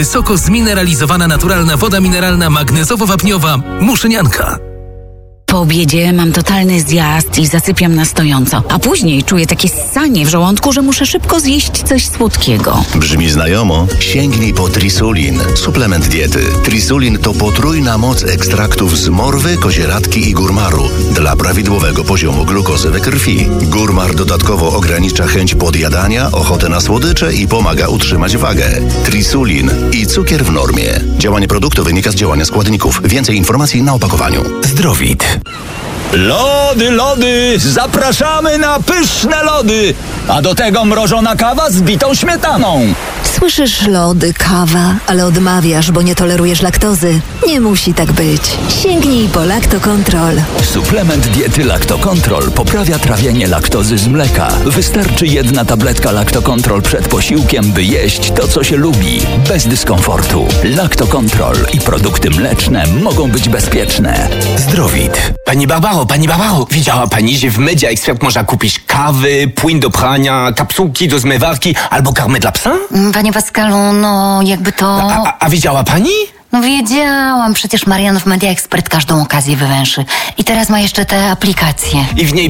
Wysoko zmineralizowana naturalna woda mineralna magnezowo-wapniowa Muszynianka. Po obiedzie mam totalny zjazd i zasypiam na stojąco, a później czuję takie ssanie w żołądku, że muszę szybko zjeść coś słodkiego. Brzmi znajomo? Sięgnij po Trisulin. Suplement diety. Trisulin to potrójna moc ekstraktów z morwy, kozieradki i górmaru dla prawidłowego poziomu glukozy we krwi. Górmar dodatkowo ogranicza chęć podjadania, ochotę na słodycze i pomaga utrzymać wagę. Trisulin i cukier w normie. Działanie produktu wynika z działania składników. Więcej informacji na opakowaniu. Zdrowit. Lody, zapraszamy na pyszne lody, a do tego mrożona kawa z bitą śmietaną. Słyszysz lody, kawa, ale odmawiasz, bo nie tolerujesz laktozy. Nie musi tak być. Sięgnij po Lactocontrol. Suplement diety Lactocontrol poprawia trawienie laktozy z mleka. Wystarczy 1 tabletka Lactocontrol przed posiłkiem, by jeść to, co się lubi, bez dyskomfortu. Lactocontrol i produkty mleczne mogą być bezpieczne. Zdrowit. Pani Barbaro, widziała pani, że w Media Expert można kupić kawy, płyn do prania, kapsułki do zmywarki albo karmę dla psa? Panie Pascalu, no jakby to... A widziała pani? No wiedziałam, przecież Marian w Media Expert każdą okazję wywęszy. I teraz ma jeszcze te aplikacje. I w niej